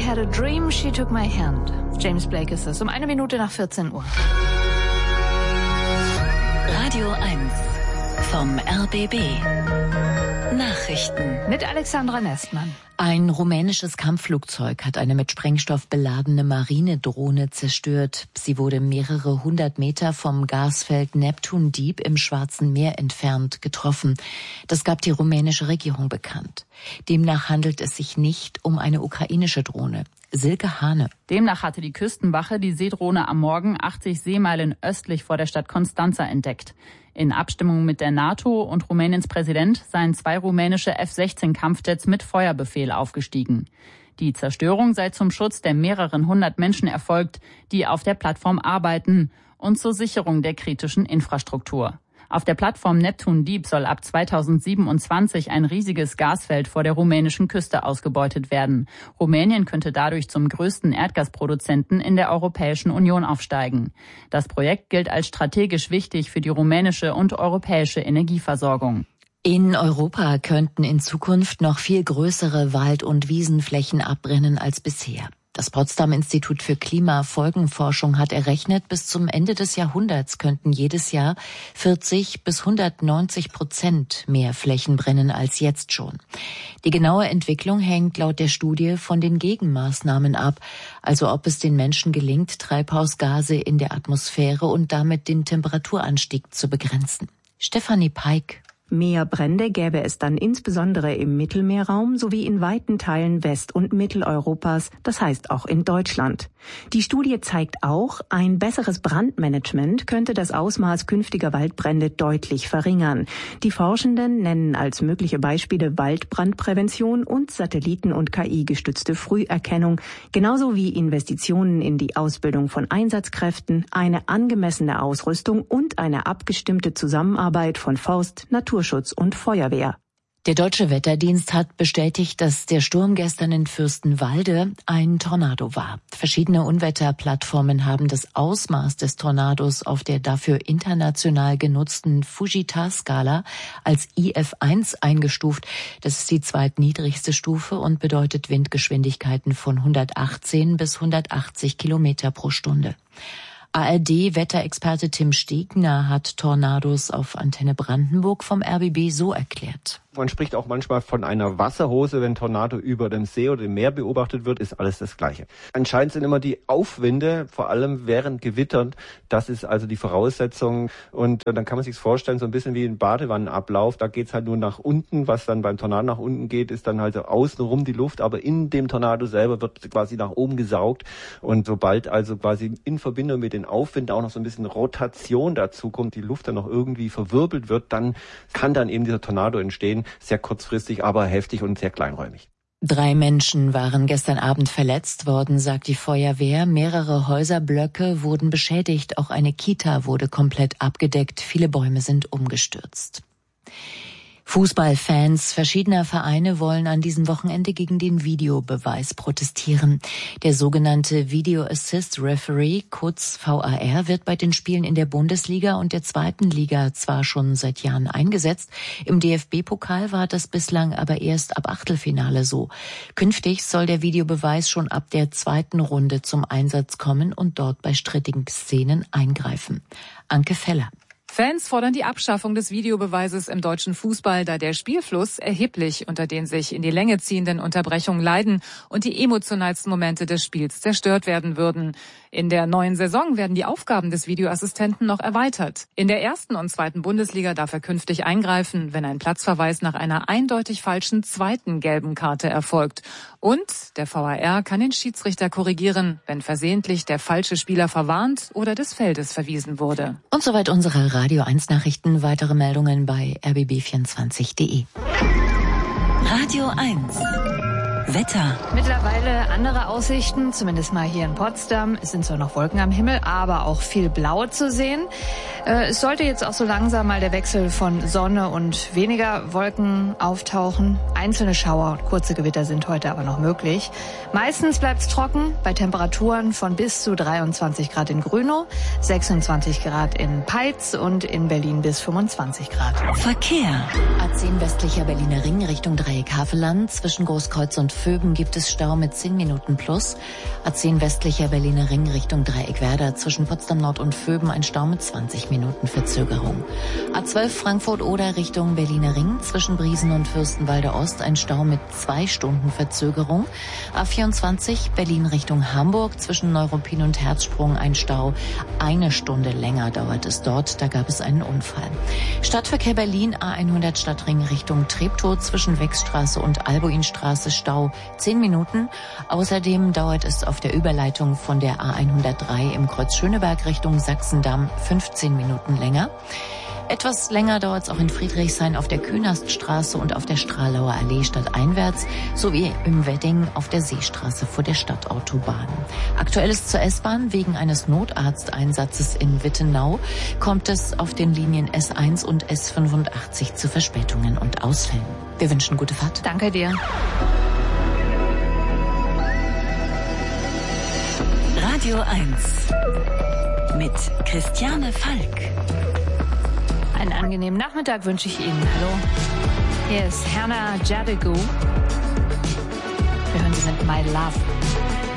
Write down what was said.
had a dream, she took my hand. James Blake ist es, um 1 Minute nach 14 Uhr. Radio 1 vom RBB. Nachrichten Mit Alexandra Nestmann. Ein rumänisches Kampfflugzeug hat eine mit Sprengstoff beladene Marinedrohne zerstört. Sie wurde mehrere 100 Meter vom Gasfeld Neptun Deep im Schwarzen Meer entfernt getroffen. Das gab die rumänische Regierung bekannt. Demnach handelt es sich nicht um eine ukrainische Drohne. Silke Hane. Demnach hatte die Küstenwache die Seedrohne am Morgen 80 Seemeilen östlich vor der Stadt Constanța entdeckt. In Abstimmung mit der NATO und Rumäniens Präsident seien 2 rumänische F-16-Kampfjets mit Feuerbefehl aufgestiegen. Die Zerstörung sei zum Schutz der mehreren 100 Menschen erfolgt, die auf der Plattform arbeiten und zur Sicherung der kritischen Infrastruktur. Auf der Plattform Neptun Deep soll ab 2027 ein riesiges Gasfeld vor der rumänischen Küste ausgebeutet werden. Rumänien könnte dadurch zum größten Erdgasproduzenten in der Europäischen Union aufsteigen. Das Projekt gilt als strategisch wichtig für die rumänische und europäische Energieversorgung. In Europa könnten in Zukunft noch viel größere Wald- und Wiesenflächen abbrennen als bisher. Das Potsdam-Institut für Klimafolgenforschung hat errechnet, bis zum Ende des Jahrhunderts könnten jedes Jahr 40% mehr Flächen brennen als jetzt schon. Die genaue Entwicklung hängt laut der Studie von den Gegenmaßnahmen ab, also ob es den Menschen gelingt, Treibhausgase in der Atmosphäre und damit den Temperaturanstieg zu begrenzen. Stefanie Peik. Mehr Brände gäbe es dann insbesondere im Mittelmeerraum sowie in weiten Teilen West- und Mitteleuropas, das heißt auch in Deutschland. Die Studie zeigt auch, ein besseres Brandmanagement könnte das Ausmaß künftiger Waldbrände deutlich verringern. Die Forschenden nennen als mögliche Beispiele Waldbrandprävention und Satelliten- und KI-gestützte Früherkennung, genauso wie Investitionen in die Ausbildung von Einsatzkräften, eine angemessene Ausrüstung und eine abgestimmte Zusammenarbeit von Forst, Naturschutz und Feuerwehr. Der Deutsche Wetterdienst hat bestätigt, dass der Sturm gestern in Fürstenwalde ein Tornado war. Verschiedene Unwetterplattformen haben das Ausmaß des Tornados auf der dafür international genutzten Fujitar-Skala als IF1 eingestuft. Das ist die zweitniedrigste Stufe und bedeutet Windgeschwindigkeiten von 118 bis 180 Kilometer pro Stunde. ARD-Wetterexperte Tim Stegner hat Tornados auf Antenne Brandenburg vom RBB so erklärt. Man spricht auch manchmal von einer Wasserhose, wenn Tornado über dem See oder dem Meer beobachtet wird, ist alles das Gleiche. Anscheinend sind immer die Aufwinde, vor allem während Gewittern, das ist also die Voraussetzung. Und dann kann man sich vorstellen, so ein bisschen wie ein Badewannenablauf, da geht's halt nur nach unten. Was dann beim Tornado nach unten geht, ist dann halt außenrum die Luft, aber in dem Tornado selber wird quasi nach oben gesaugt. Und sobald also quasi in Verbindung mit den Aufwinden auch noch so ein bisschen Rotation dazu kommt, die Luft dann noch irgendwie verwirbelt wird, dann kann dann eben dieser Tornado entstehen. Sehr kurzfristig, aber heftig und sehr kleinräumig. 3 Menschen waren gestern Abend verletzt worden, sagt die Feuerwehr. Mehrere Häuserblöcke wurden beschädigt. Auch eine Kita wurde komplett abgedeckt. Viele Bäume sind umgestürzt. Fußballfans verschiedener Vereine wollen an diesem Wochenende gegen den Videobeweis protestieren. Der sogenannte Video Assist Referee, kurz VAR, wird bei den Spielen in der Bundesliga und der 2. Liga zwar schon seit Jahren eingesetzt, im DFB-Pokal war das bislang aber erst ab Achtelfinale so. Künftig soll der Videobeweis schon ab der 2. Runde zum Einsatz kommen und dort bei strittigen Szenen eingreifen. Anke Feller. Fans fordern die Abschaffung des Videobeweises im deutschen Fußball, da der Spielfluss erheblich unter den sich in die Länge ziehenden Unterbrechungen leiden und die emotionalsten Momente des Spiels zerstört werden würden. In der neuen Saison werden die Aufgaben des Videoassistenten noch erweitert. In der 1. und 2. Bundesliga darf er künftig eingreifen, wenn ein Platzverweis nach einer eindeutig falschen 2. gelben Karte erfolgt. Und der VAR kann den Schiedsrichter korrigieren, wenn versehentlich der falsche Spieler verwarnt oder des Feldes verwiesen wurde. Und soweit unsere Radio 1 Nachrichten. Weitere Meldungen bei rbb24.de. Radio 1 Wetter. Mittlerweile andere Aussichten, zumindest mal hier in Potsdam. Es sind zwar noch Wolken am Himmel, aber auch viel Blau zu sehen. Es sollte jetzt auch so langsam mal der Wechsel von Sonne und weniger Wolken auftauchen. Einzelne Schauer und kurze Gewitter sind heute aber noch möglich. Meistens bleibt es trocken bei Temperaturen von bis zu 23 Grad in Grünow, 26 Grad in Peitz und in Berlin bis 25 Grad. Verkehr. A10 westlicher Berliner Ring Richtung Dreieck Havelland zwischen Großkreuz und Vöben gibt es Stau mit 10 Minuten plus. A10 westlicher Berliner Ring Richtung Dreieckwerder. Zwischen Potsdam Nord und Vöben ein Stau mit 20 Minuten Verzögerung. A12 Frankfurt-Oder Richtung Berliner Ring. Zwischen Briesen und Fürstenwalde Ost ein Stau mit 2 Stunden Verzögerung. A24 Berlin Richtung Hamburg. Zwischen Neuruppin und Herzsprung ein Stau. 1 Stunde länger dauert es dort. Da gab es einen Unfall. Stadtverkehr Berlin A100 Stadtring Richtung Treptow. Zwischen Wechstraße und Albuinstraße Stau 10 Minuten. Außerdem dauert es auf der Überleitung von der A103 im Kreuz Schöneberg Richtung Sachsendamm 15 Minuten länger. Etwas länger dauert es auch in Friedrichshain auf der Künaststraße und auf der Stralauer Allee stadteinwärts sowie im Wedding auf der Seestraße vor der Stadtautobahn. Aktuelles zur S-Bahn: wegen eines Notarzteinsatzes in Wittenau kommt es auf den Linien S1 und S85 zu Verspätungen und Ausfällen. Wir wünschen gute Fahrt. Danke dir. Radio 1 mit Christiane Falk. Einen angenehmen Nachmittag wünsche ich Ihnen. Hallo. Hier ist Hannah Jadigu. Wir hören Sie mit My Love.